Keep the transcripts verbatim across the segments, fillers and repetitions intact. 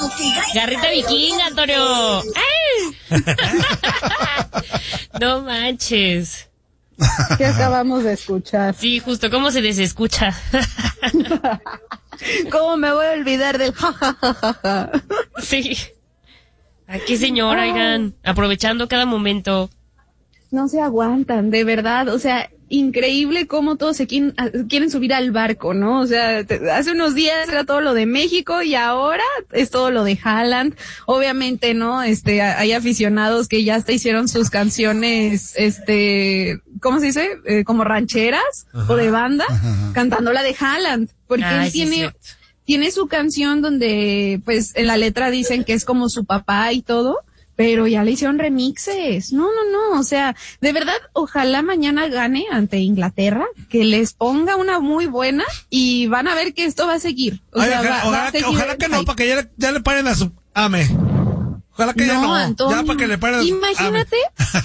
Garrita vikinga, Antonio. ¡Ay! No manches. ¿Qué acabamos de escuchar? Sí, justo, ¿cómo se desescucha? ¿Cómo me voy a olvidar del jajajaja? Sí. Aquí, señora, oigan, aprovechando cada momento. No se aguantan, de verdad, o sea, increíble cómo todos se quieren, quieren subir al barco, ¿no? O sea, te, hace unos días era todo lo de México y ahora es todo lo de Haaland. Obviamente, ¿no? Este, hay aficionados que ya hasta hicieron sus canciones, este, ¿cómo se dice? Eh, como rancheras, ajá, o de banda, ajá, cantando la de Haaland, porque Ay, él sí, tiene, tiene su canción donde, pues, en la letra dicen que es como su papá y todo. Pero ya le hicieron remixes. No, no, no. O sea, de verdad, ojalá mañana gane ante Inglaterra, que les ponga una muy buena y van a ver que esto va a seguir. O Ay, sea, ojalá, va, ojalá, va a seguir ojalá que no, para que ya le, ya le paren a su ame. Ojalá que no, ya no. Antonio, ya para que le paren a su imagínate.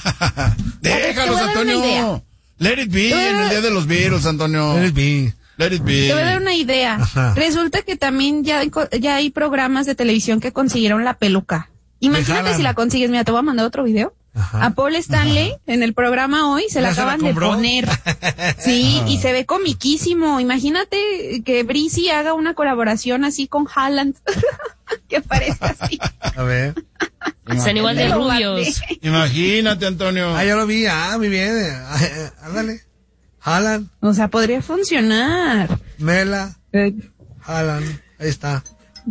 Déjalos, Antonio. Let it be en el día de los Beatles, Antonio. Let it be. Let it be. Te voy a dar una idea. Ajá. Resulta que también ya, ya hay programas de televisión que consiguieron la peluca. Imagínate si la consigues, mira, te voy a mandar otro video. Ajá. A Paul Stanley, ajá, en el programa hoy, se la acaban de poner. Sí, y se ve comiquísimo. Imagínate que Breezy haga una colaboración así con Haaland. Que parezca así. A ver. Están igual de rubios. Imagínate, Antonio. Ah, ya lo vi, ah, muy bien. Ándale. Haaland. O sea, podría funcionar. Mela. Eh. Haaland. Ahí está.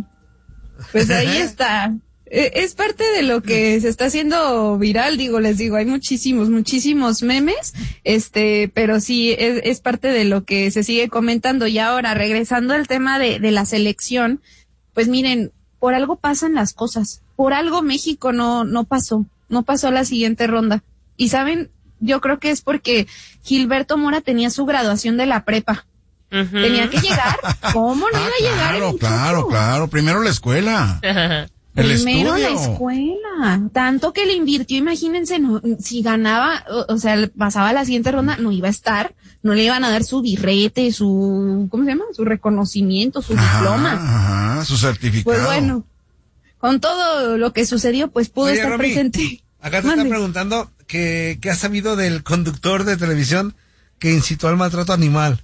Pues ahí está. Es parte de lo que se está haciendo viral, digo, les digo, hay muchísimos, muchísimos memes, este, pero sí, es, es parte de lo que se sigue comentando. Y ahora, regresando al tema de, de la selección, pues miren, por algo pasan las cosas, por algo México no, no pasó, no pasó a la siguiente ronda. Y saben, yo creo que es porque Gilberto Mora tenía su graduación de la prepa. Uh-huh. Tenía que llegar, ¿cómo no ah, iba a llegar? Claro, claro, claro, primero la escuela. El Primero estudio. la escuela, tanto que le invirtió, imagínense, no, si ganaba, o, o sea, pasaba a la siguiente ronda, no iba a estar, no le iban a dar su birrete, su, ¿cómo se llama? Su reconocimiento, su ajá, diploma. Ajá, su certificado. Pues bueno, con todo lo que sucedió, pues pudo Oye, estar Romy, presente. Acá te están preguntando que, ¿qué has sabido del conductor de televisión que incitó al maltrato animal?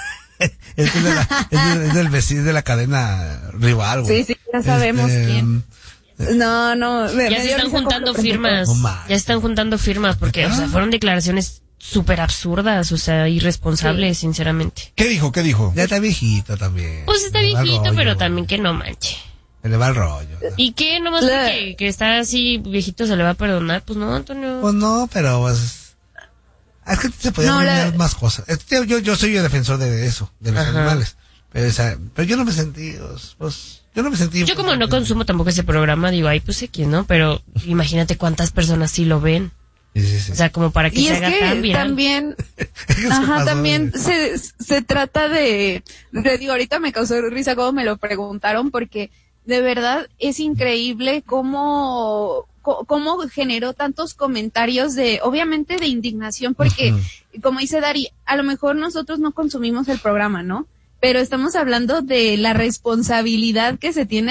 es, de la, es, de, es del vecino de la cadena rival, güey. Sí, sí, ya sabemos este, quién. No, no. Me, ya me se están juntando firmas. Oh, ya están juntando firmas porque, o sea, fueron declaraciones súper absurdas, o sea, irresponsables, sí, sinceramente. ¿Qué dijo? ¿Qué dijo? Ya está viejito también. Pues está viejito, rollo, pero también que no manche. Se le va el rollo. ¿No? ¿Y qué? Nomás porque que está así viejito se le va a perdonar. Pues no, Antonio. Pues no, pero pues... Es que se podían no, la... más cosas. Yo, yo, yo soy el defensor de eso, de los ajá, animales. Pero, o sea, pero yo no me sentí, pues... Yo no me sentí... Yo como no consumo tampoco ese programa, digo, ay, pues sé quién, ¿no? Pero imagínate cuántas personas sí lo ven. Sí, sí, sí. O sea, como para que y se es haga que tan viral. También, ajá, también se, se trata de, de, digo, ahorita me causó risa cuando me lo preguntaron porque de verdad es increíble cómo, cómo generó tantos comentarios de, obviamente de indignación porque, uh-huh, como dice Dari, a lo mejor nosotros no consumimos el programa, ¿no? Pero estamos hablando de la responsabilidad que se tiene